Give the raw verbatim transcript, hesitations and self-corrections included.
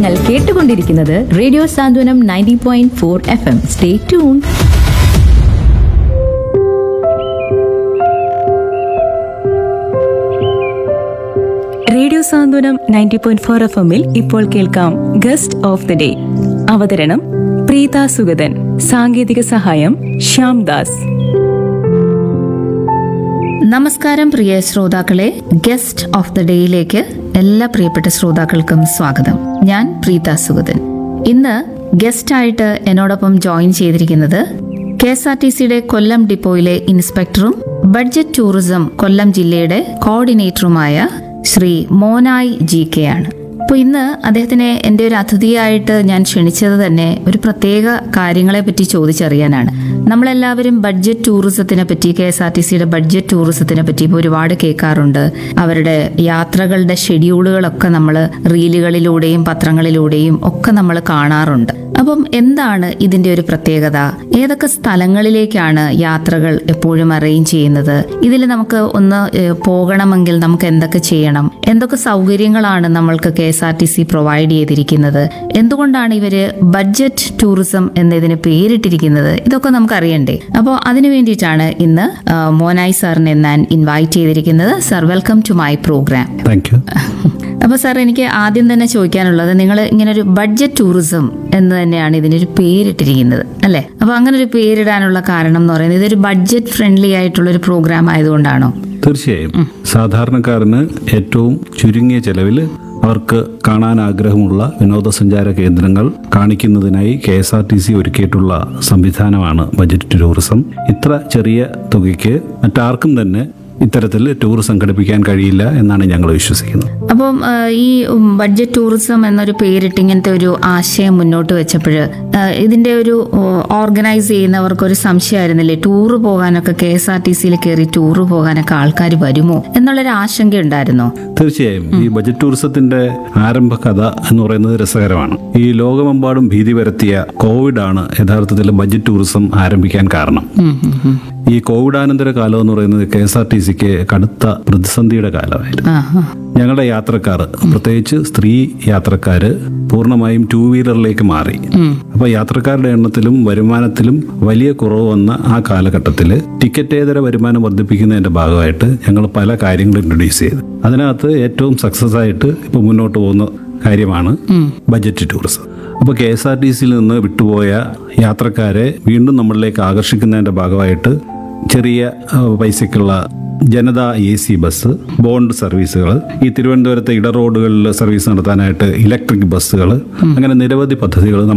നിങ്ങൾ കേട്ടുകൊണ്ടിരിക്കുന്നത് റേഡിയോ സാന്ത്വനം ninety point four F M. Stay tune. Radio സാന്ത്വനം ninety point four F എമ്മിൽ ഇപ്പോൾ കേൾക്കാം ഗസ്റ്റ് ഓഫ് ദി ഡേ. അവതരണം പ്രീത സുഗതൻ. സാങ്കേതിക സഹായം ശ്യാംദാസ്. നമസ്കാരം പ്രിയ ശ്രോതാക്കളെ, ഗസ്റ്റ് ഓഫ് ദ ഡേയിലേക്ക് എല്ലാ പ്രിയപ്പെട്ട ശ്രോതാക്കൾക്കും സ്വാഗതം. ഞാൻ പ്രീത സുഗതൻ. ഇന്ന് ഗസ്റ്റായിട്ട് എന്നോടൊപ്പം ജോയിൻ ചെയ്തിരിക്കുന്നത് കെ എസ് ആർ ടി സിയുടെ കൊല്ലം ഡിപ്പോയിലെ ഇൻസ്പെക്ടറും ബഡ്ജറ്റ് ടൂറിസം കൊല്ലം ജില്ലയുടെ കോർഡിനേറ്ററുമായ ശ്രീ മോനായ് ജി കെ ആണ്. അപ്പോൾ ഇന്ന് അദ്ദേഹത്തിനെ എൻ്റെ ഒരു അതിഥിയായിട്ട് ഞാൻ ക്ഷണിച്ചത് തന്നെ ഒരു പ്രത്യേക കാര്യങ്ങളെ പറ്റി ചോദിച്ചറിയാനാണ്. നമ്മളെല്ലാവരും ബഡ്ജറ്റ് ടൂറിസത്തിനെ പറ്റി, കെ എസ് ആർ ടി സിയുടെ ബഡ്ജറ്റ് ടൂറിസത്തിനെ പറ്റി ഇപ്പോൾ ഒരുപാട് കേൾക്കാറുണ്ട്. അവരുടെ യാത്രകളുടെ ഷെഡ്യൂളുകളൊക്കെ നമ്മൾ റീലുകളിലൂടെയും പത്രങ്ങളിലൂടെയും ഒക്കെ നമ്മൾ കാണാറുണ്ട്. അപ്പം എന്താണ് ഇതിന്റെ ഒരു പ്രത്യേകത? ഏതൊക്കെ സ്ഥലങ്ങളിലേക്കാണ് യാത്രകൾ എപ്പോഴും അറേഞ്ച് ചെയ്യുന്നത്? ഇതിൽ നമുക്ക് ഒന്ന് പോകണമെങ്കിൽ നമുക്ക് എന്തൊക്കെ ചെയ്യണം? എന്തൊക്കെ സൗകര്യങ്ങളാണ് നമ്മൾക്ക് K S R T C provide ചെയ്തിരിക്കുന്നത്? എന്തുകൊണ്ടാണ് ഇവര് ബഡ്ജറ്റ് ടൂറിസം എന്നതിന് പേരിട്ടിരിക്കുന്നത്? ഇതൊക്കെ നമുക്ക് അറിയണ്ടേ? അപ്പോൾ അതിനു വേണ്ടിയിട്ടാണ് ഇന്ന് മോനായ് സാറിനെ ഞാൻ ഇൻവൈറ്റ് ചെയ്തിരിക്കുന്നത്. Sir, welcome to my programme. Thank you. അപ്പോൾ സാർ, എനിക്ക് ആദ്യം തന്നെ ചോദിക്കാനുള്ളത്, നിങ്ങൾ ഇങ്ങനെ ഒരു ബഡ്ജറ്റ് ടൂറിസം എന്ന് തന്നെയാണ് ഇതിനൊരു പേരിട്ടിരിക്കുന്നത് അല്ലേ? അപ്പോൾ അങ്ങനെ ഒരു പേരിടാനുള്ള കാരണം എന്ന് പറയുന്നത് ഇതൊരു ബഡ്ജറ്റ് ഫ്രണ്ട്ലി ആയിട്ടുള്ള ഒരു പ്രോഗ്രാം ആയതുകൊണ്ടാണോ? തീർച്ചയായും. സാധാരണക്കാരന് ഏറ്റവും ചുരുങ്ങിയ ചെലവിൽ അവർക്ക് കാണാൻ ആഗ്രഹമുള്ള വിനോദസഞ്ചാര കേന്ദ്രങ്ങൾ കാണിക്കുന്നതിനായി K S R T C ഒരുക്കിയിട്ടുള്ള സംവിധാനമാണ് ബഡ്ജറ്റ് ടൂറിസം. ഇത്ര ചെറിയ തുകയ്ക്ക് മറ്റാർക്കും തന്നെ ഇത്തരത്തിൽ ടൂർ സംഘടിപ്പിക്കാൻ കഴിയില്ല എന്നാണ് ഞങ്ങൾ വിശ്വസിക്കുന്നത്. അപ്പം ഈ ബഡ്ജറ്റ് ടൂറിസം എന്നൊരു പേരിട്ട് ഇങ്ങനത്തെ ഒരു ആശയം മുന്നോട്ട് വെച്ചപ്പോൾ ഇതിന്റെ ഒരു ഓർഗനൈസ് ചെയ്യുന്നവർക്ക് ഒരു സംശയമായിരുന്നില്ലേ, ടൂറ് പോകാനൊക്കെ കെ എസ് ആർ ടി സിയിൽ കയറി ടൂറ് പോകാനൊക്കെ ആൾക്കാർ വരുമോ എന്നുള്ളൊരു ആശങ്ക ഉണ്ടായിരുന്നോ? തീർച്ചയായും. ഈ ബഡ്ജറ്റ് ടൂറിസത്തിന്റെ ആരംഭ കഥ എന്ന് പറയുന്നത് രസകരമാണ്. ഈ ലോകമെമ്പാടും ഭീതി പരത്തിയ കോവിഡ് ആണ് യഥാർത്ഥത്തിൽ ബഡ്ജറ്റ് ടൂറിസം ആരംഭിക്കാൻ കാരണം. ഈ കോവിഡാനന്തര കാലം എന്ന് പറയുന്നത് കെ എസ് ആർ ടി സിക്ക് കടുത്ത പ്രതിസന്ധിയുടെ കാലമായിരുന്നു. ഞങ്ങളുടെ യാത്രക്കാർ, പ്രത്യേകിച്ച് സ്ത്രീ യാത്രക്കാര് പൂർണ്ണമായും ടൂ വീലറിലേക്ക് മാറി. അപ്പൊ യാത്രക്കാരുടെ എണ്ണത്തിലും വരുമാനത്തിലും വലിയ കുറവ് വന്ന ആ കാലഘട്ടത്തിൽ ടിക്കറ്റേതര വരുമാനം വർദ്ധിപ്പിക്കുന്നതിന്റെ ഭാഗമായിട്ട് ഞങ്ങൾ പല കാര്യങ്ങളും ഇൻട്രൊഡ്യൂസ് ചെയ്തു. അതിനകത്ത് ഏറ്റവും സക്സസ് ആയിട്ട് ഇപ്പൊ മുന്നോട്ട് പോകുന്ന കാര്യമാണ് ബഡ്ജറ്റ് ടൂറിസം. അപ്പോൾ കെ എസ് ആർ ടി സിയിൽ നിന്ന് വിട്ടുപോയ യാത്രക്കാരെ വീണ്ടും നമ്മളിലേക്ക് ആകർഷിക്കുന്നതിന്റെ ഭാഗമായിട്ട് ചെറിയ പൈസക്കുള്ള Janata A C bus, bond സർവീസുകൾ, ഈ തിരുവനന്തപുരത്തെ ഇട റോഡുകളിൽ സർവീസ് നടത്താനായിട്ട് ഇലക്ട്രിക് ബസ്സുകൾ, അങ്ങനെ നിരവധി പദ്ധതികൾ